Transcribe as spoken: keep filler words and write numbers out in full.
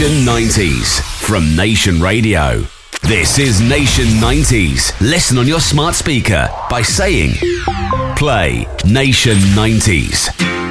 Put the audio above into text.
nineties from Nation Radio. This is Nation nineties. Listen on your smart speaker by saying, play Nation nineties.